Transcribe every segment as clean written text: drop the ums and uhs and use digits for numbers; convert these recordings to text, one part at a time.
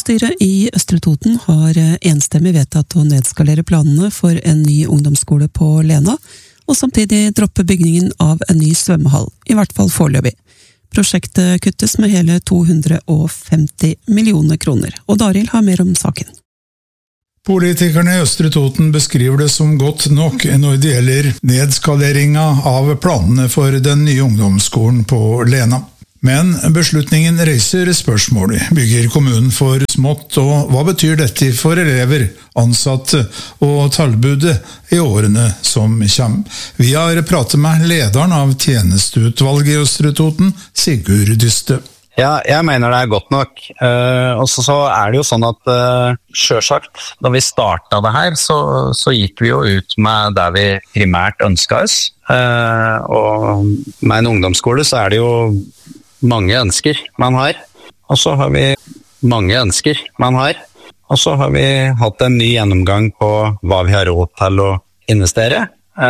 Kommunestyret i Østre Toten har enstemmig vedtatt å nedskalere planene for en ny ungdomsskole på Lena, og samtidig droppe byggingen av en ny svømmehall, i hvert fall foreløpig. Prosjektet kuttes med hele 250 millioner kroner, og Daril har mer om saken. Politikerne i Østre Toten beskriver det som godt nok når det gjelder nedskaleringa av planene for den nye ungdomsskolen på Lena. Men beslutningen reiser spørsmål. Bygger kommunen for smått, og hva betyr dette for elever, ansatte og tilbudet i årene som kommer? Vi har pratet med lederen av tjenesteutvalget i Østre Toten, Sigurd Dyste. Ja, jeg mener det godt nok. Og så det jo sånn at selvsagt, da vi startet det her, så gikk vi jo ut med det vi primært ønsket oss. Og med en ungdomsskole så det jo mange ønsker man har. Og så har vi mange ønsker man har. Og så har vi hatt en ny gjennomgang på hva vi har råd til å investere.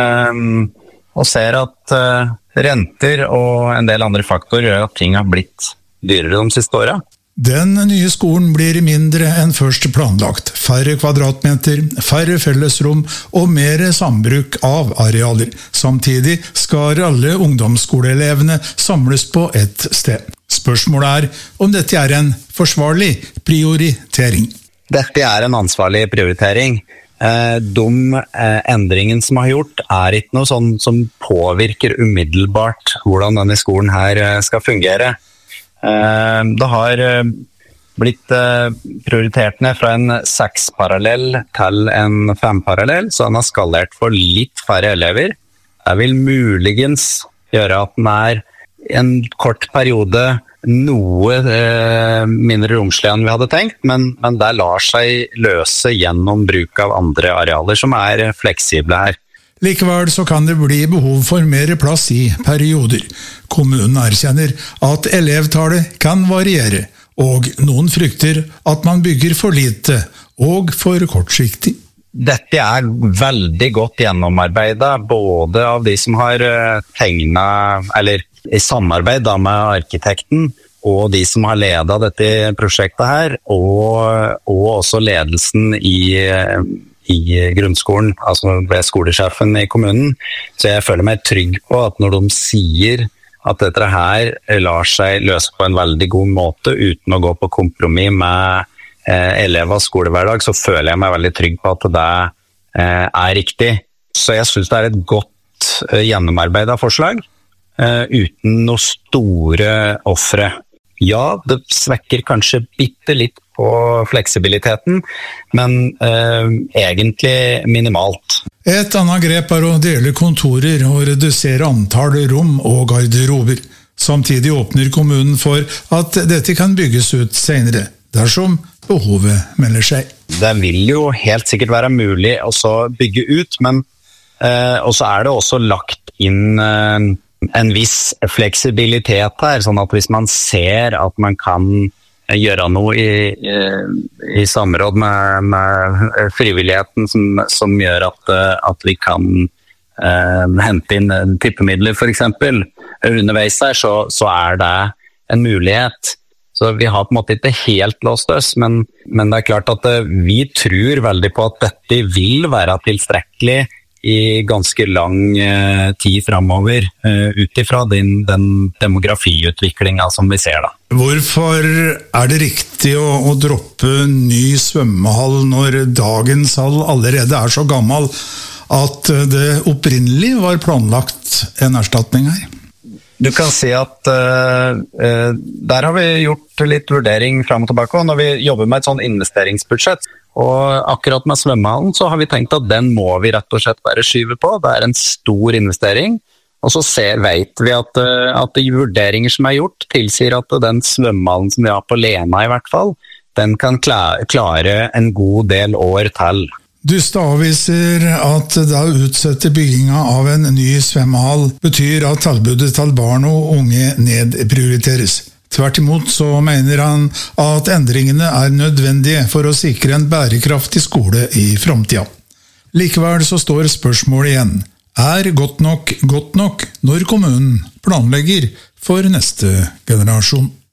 Og ser at renter og en del andre faktorer gjør at ting har blitt dyrere de siste årene. Den nye skolen blir mindre enn først planlagt. Færre kvadratmeter, færre fellesrom og mer sambruk av arealer. Samtidig skal alle ungdomsskoleelevene samles på ett sted. Spørsmålet om dette en forsvarlig prioritering. Dette en ansvarlig prioritering. De endringene som har gjort ikke noe sånn som påvirker umiddelbart hvordan denne skolen her skal fungere. Det har blitt prioritert ned fra en 6-parallell til en 5-parallell, så den har skalert for litt færre elever. Det vil muligens gjøre at den en kort periode noe mindre romslig enn vi hadde tenkt, men det lar seg løse gjennom bruk av andre arealer som fleksible her. Likevel så kan det bli behov for mer plass i perioder. Kommunen erkjenner at elevtallet kan variere, og noen frykter at man bygger for lite og for kortsiktig. Dette veldig godt gjennomarbeidet, både av de som har tegnet, eller i samarbeid med arkitekten, og de som har ledet dette prosjektet her, og også ledelsen i grunnskolen, altså ved skolesjefen i kommunen. Så jeg føler meg trygg på at når de sier at dette her lar seg løse på en veldig god måte uten å gå på kompromiss med elevers skolehverdag, så føler jeg meg veldig trygg på at det riktig. Så jeg synes det et godt gjennomarbeidet forslag, uten noe store offre. Ja, det svekker kanskje bitte litt på fleksibiliteten, men egentlig minimalt. Et annet grep å dele kontorer og redusere antall rom og garderober. Samtidig åpner kommunen for at dette kan bygges ut senere, dersom behovet melder seg. Det vil jo helt sikkert være mulig å bygge ut, men også det også lagt inn en viss fleksibilitet her, sånn at hvis man ser at man kan gjøre noe i samråd med frivilligheten som gjør at vi kan hente inn tippemidler for eksempel underveis her, så det en mulighet. Så vi har på en måte ikke helt låst oss, men det klart at vi tror veldig på at dette vil være tilstrekkelig i ganske lang tid fremover, utifra den demografiutviklingen som vi ser da. Hvorfor det riktig å droppe ny svømmehall når dagens hall allerede så gammel at det opprinnelig var planlagt en erstatning her? Du kan si at der har vi gjort litt vurdering frem og tilbake, og når vi jobber med et sånn investeringsbudsjett, og akkurat med svømmehallen så har vi tenkt at den må vi rett og slett bare skyve på. Det en stor investering, og så vet vi at de vurderinger som gjort tilsier at den svømmehallen som vi har på Lena i hvert fall, den kan klare en god del år til. Dyste avviser at da utsette bygginga av en ny svømmehall betyr at tilbudet til barn og unge nedprioriteres. Tvert imot så mener han at endringene nødvendige for å sikre en bærekraftig skole i fremtiden. Likevel så står spørsmålet igjen. Godt nok når kommunen planlegger for neste generasjon?